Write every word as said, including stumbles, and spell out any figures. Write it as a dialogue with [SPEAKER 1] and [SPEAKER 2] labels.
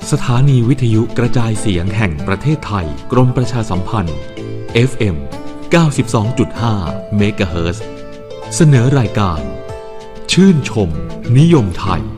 [SPEAKER 1] สถานีวิทยุกระจายเสียงแห่งประเทศไทยกรมประชาสัมพันธ์ เอฟ เอ็ม เก้าสิบสองจุดห้า เมกะเฮิรตซ์ เสนอรายการชื่นชมนิยมไทย